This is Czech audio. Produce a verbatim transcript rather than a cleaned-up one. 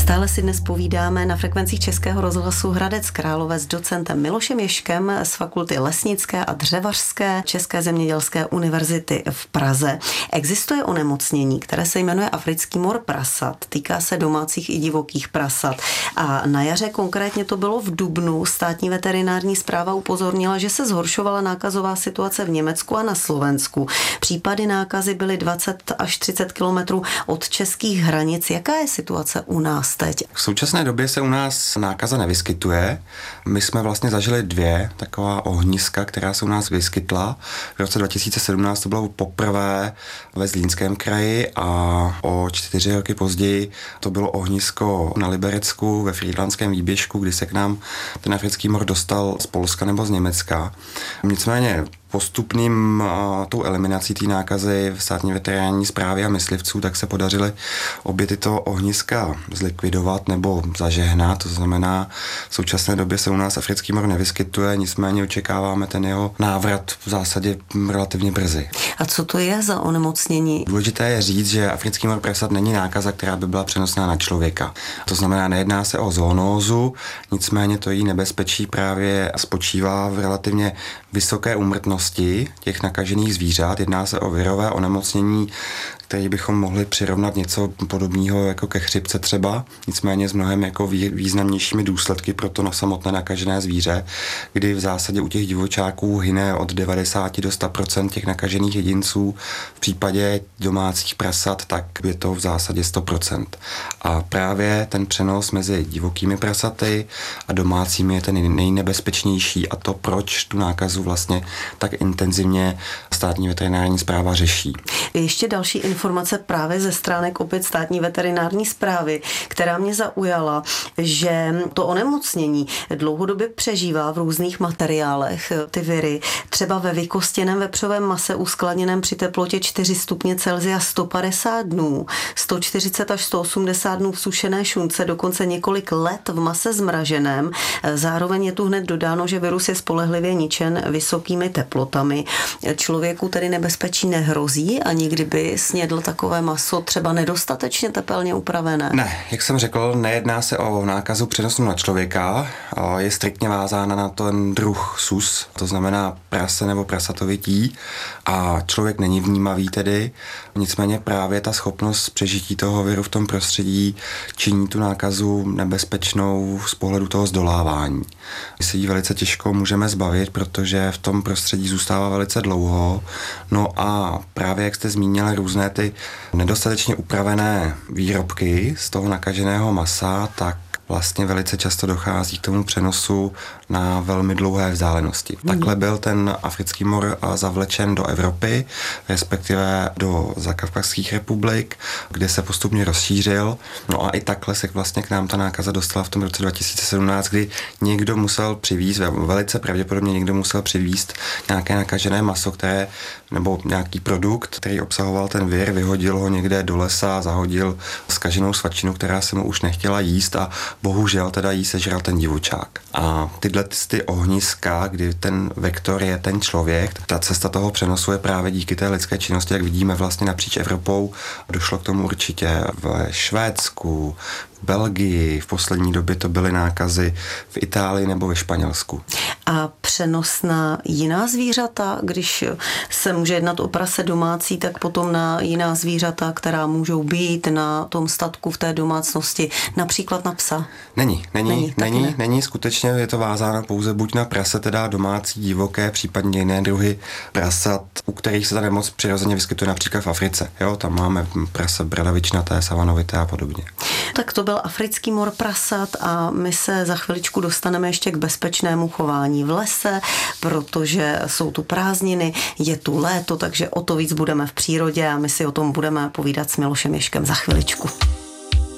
Stále si dnes povídáme na frekvencích Českého rozhlasu Hradec Králové s docentem Milošem Ježkem z Fakulty lesnické a dřevařské České zemědělské univerzity v Praze. Existuje onemocnění, které se jmenuje africký mor prasat. Týká se domácích i divokých prasat. A na jaře konkrétně to bylo v dubnu. Státní veterinární správa upozornila, že se zhoršovala nákazová situace v Německu a na Slovensku. Případy nákazy byly dvacet až třicet kilometrů od českých hranic. Jaká je situace u nás teď? V současné době se u nás nákaza nevyskytuje. My jsme vlastně zažili dvě taková ohniska, která se u nás vyskytla. V roce dva tisíce sedmnáct to bylo poprvé ve Zlínském kraji a o čtyři roky později to bylo ohnisko na Liberecku ve Frýdlantském výběžku, kdy se k nám ten africký mor dostal z Polska nebo z Německa. Nicméně postupným a, tou eliminací té nákazy v státní veterinární správě a myslivců, tak se podařily obě tyto ohniska zlikvidovat nebo zažehnat. To znamená, v současné době se u nás africký mor nevyskytuje, nicméně očekáváme ten jeho návrat v zásadě relativně brzy. A co to je za onemocnění? Důležité je říct, že africký mor prasat není nákaza, která by byla přenosná na člověka. To znamená, nejedná se o zoonózu, nicméně to její nebezpečí právě spočívá v relativně vysoké úmrtnosti těch nakažených zvířat. Jedná se o virové onemocnění, který bychom mohli přirovnat něco podobného jako ke chřipce třeba, nicméně s mnohem jako významnějšími důsledky pro to na samotné nakažené zvíře, kdy v zásadě u těch divočáků hyne od devadesát do sta procent těch nakažených jedinců. V případě domácích prasat tak je to v zásadě sto procent. A právě ten přenos mezi divokými prasaty a domácími je ten nejnebezpečnější a to, proč tu nákazu vlastně tak intenzivně státní veterinární správa řeší. Ještě další informace právě ze stránek opět státní veterinární správy, která mě zaujala, že to onemocnění dlouhodobě přežívá v různých materiálech, ty viry, třeba ve vykostěném vepřovém mase uskladněném při teplotě čtyři stupně Celsia sto padesát dnů, sto čtyřicet až sto osmdesát dnů v sušené šunce, dokonce několik let v mase zmraženém. Zároveň je tu hned dodáno, že virus je spolehlivě ničen vysokými teplotami. Člověku tedy nebezpečí nehrozí, ani kdyby snědl takové maso třeba nedostatečně tepelně upravené? Ne, jak jsem řekl, nejedná se o nákazu přenosnou na člověka, je striktně vázána na ten druh sus, to znamená prase nebo prasatovití a člověk není vnímavý tedy, nicméně právě ta schopnost přežití toho viru v tom prostředí činí tu nákazu nebezpečnou z pohledu toho zdolávání. My se jí velice těžko můžeme zbavit, protože v tom prostředí zůstává velice dlouho, no a právě jak jste zmínila různé ty nedostatečně upravené výrobky z toho nakaženého masa, tak vlastně velice často dochází k tomu přenosu na velmi dlouhé vzdálenosti. Hmm. Takhle byl ten africký mor zavlečen do Evropy, respektive do zakavkazských republik, kde se postupně rozšířil. No a i takhle se vlastně k nám ta nákaza dostala v tom roce dva tisíce sedmnáct, kdy někdo musel přivízt, velice pravděpodobně někdo musel přivízt nějaké nakažené maso, které, nebo nějaký produkt, který obsahoval ten vir, vyhodil ho někde do lesa, zahodil zkaženou svačinu, která se mu už nechtěla jíst a bohužel teda jí sežral ten divočák. A tyhle ty ohniska, kdy ten vektor je ten člověk, ta cesta toho přenosu je právě díky té lidské činnosti, jak vidíme vlastně napříč Evropou. Došlo k tomu určitě v Švédsku, v Belgii, v poslední době to byly nákazy v Itálii nebo ve Španělsku. A přenos na jiná zvířata, když se může jednat o prase domácí, tak potom na jiná zvířata, která můžou být na tom statku v té domácnosti, například na psa? Není, není, není, není, ne. není, skutečně je to vázáno pouze buď na prase, teda domácí, divoké, případně jiné druhy prasat, u kterých se ta nemoc přirozeně vyskytuje například v Africe. Jo, tam máme prase bradavičnaté, savanovité a podobně. Tak to byl africký mor prasat a my se za chviličku dostaneme ještě k bezpečnému chování v lese, protože jsou tu prázdniny, je tu léto, takže o to víc budeme v přírodě a my si o tom budeme povídat s Milošem Ježkem za chviličku.